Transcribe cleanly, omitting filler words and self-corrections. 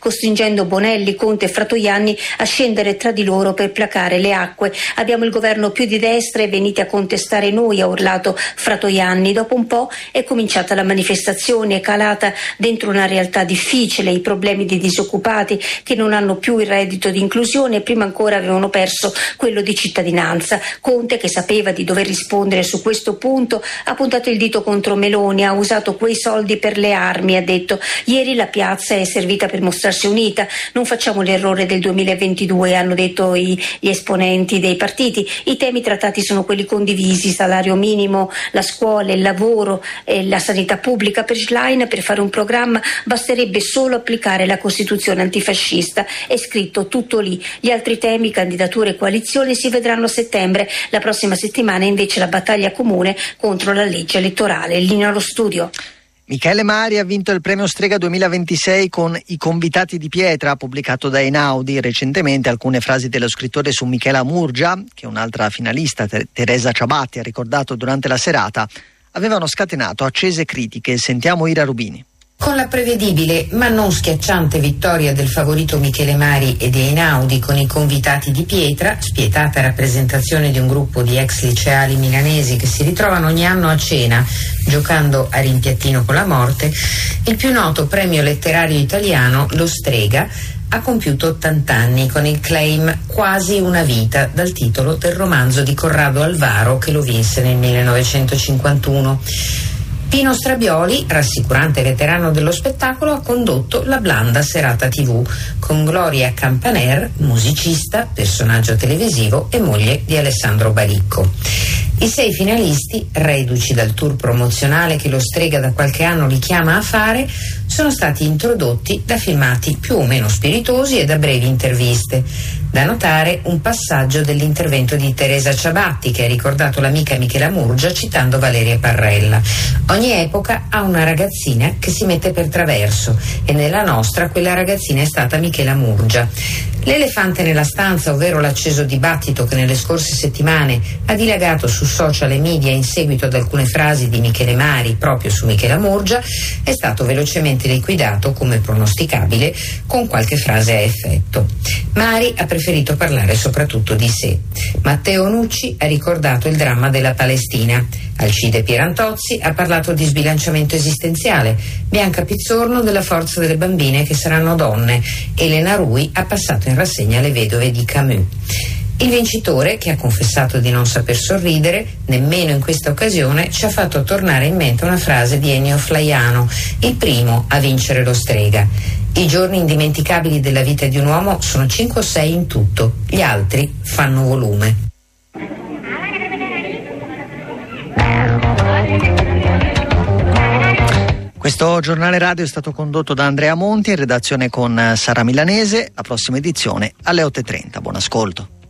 costringendo Bonelli, Conte e Fratoianni a scendere tra di loro per placare le acque. Abbiamo il governo più di destra e venite a contestare noi, ha urlato Fratoianni. Dopo un po' è cominciata la manifestazione, è calata dentro una realtà difficile, i problemi dei disoccupati che non hanno più il reddito di inclusione e prima ancora avevano perso quello di cittadinanza. Conte, che sapeva di dover rispondere su questo punto, ha puntato il dito contro Meloni, ha usato quei soldi per le armi, ha detto. Ieri la piazza è servita per mostrarsi unita, non facciamo l'errore del 2022, hanno detto gli esponenti dei partiti. I temi trattati sono quelli condivisi, salario minimo, la scuola, il lavoro, la sanità pubblica. Per Schlein, per fare un programma basterebbe solo applicare la Costituzione antifascista, è scritto tutto lì. Gli altri temi, candidature e coalizioni, si vedranno a settembre. La prossima settimana invece la battaglia comune contro la legge elettorale. Linea allo studio. Michele Mari ha vinto il premio Strega 2026 con I convitati di pietra, pubblicato da Einaudi. Recentemente alcune frasi dello scrittore su Michela Murgia, che un'altra finalista, Teresa Ciabatti, ha ricordato durante la serata, avevano scatenato accese critiche. Sentiamo Ira Rubini. Con la prevedibile ma non schiacciante vittoria del favorito Michele Mari e di Einaudi con I convitati di pietra, spietata rappresentazione di un gruppo di ex liceali milanesi che si ritrovano ogni anno a cena giocando a rimpiattino con la morte, il più noto premio letterario italiano, lo Strega, ha compiuto 80 anni con il claim Quasi una vita, dal titolo del romanzo di Corrado Alvaro che lo vinse nel 1951. Pino Strabioli, rassicurante veterano dello spettacolo, ha condotto la blanda serata TV con Gloria Campaner, musicista, personaggio televisivo e moglie di Alessandro Baricco. I 6 finalisti, reduci dal tour promozionale che lo Strega da qualche anno li chiama a fare, sono stati introdotti da filmati più o meno spiritosi e da brevi interviste. Da notare un passaggio dell'intervento di Teresa Ciabatti, che ha ricordato l'amica Michela Murgia citando Valeria Parrella. Ogni epoca ha una ragazzina che si mette per traverso e nella nostra quella ragazzina è stata Michela Murgia. L'elefante nella stanza, ovvero l'acceso dibattito che nelle scorse settimane ha dilagato su social e media in seguito ad alcune frasi di Michele Mari proprio su Michela Murgia, è stato velocemente liquidato, come pronosticabile, con qualche frase a effetto. Mari ha preferito parlare soprattutto di sé. Matteo Nucci ha ricordato il dramma della Palestina. Alcide Pierantozzi ha parlato di sbilanciamento esistenziale. Bianca Pizzorno della forza delle bambine che saranno donne. Elena Rui ha passato in rassegna Le vedove di Camus. Il vincitore, che ha confessato di non saper sorridere, nemmeno in questa occasione, ci ha fatto tornare in mente una frase di Ennio Flaiano, il primo a vincere lo Strega. I giorni indimenticabili della vita di un uomo sono 5 o 6 in tutto, gli altri fanno volume. Questo giornale radio è stato condotto da Andrea Monti, in redazione con Sara Milanese. La prossima edizione alle 8:30. Buon ascolto.